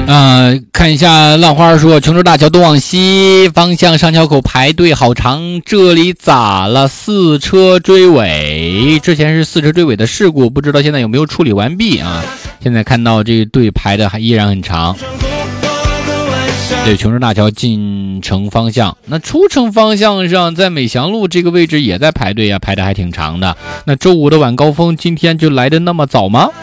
看一下浪花说，琼州大桥东往西方向上桥口排队好长，这里咋了？4车追尾，之前是4车追尾的事故，不知道现在有没有处理完毕啊？现在看到这个队排的还依然很长。对，琼州大桥进城方向，那出城方向上，在美祥路这个位置也在排队呀，排的还挺长的。那周五的晚高峰今天就来的那么早吗？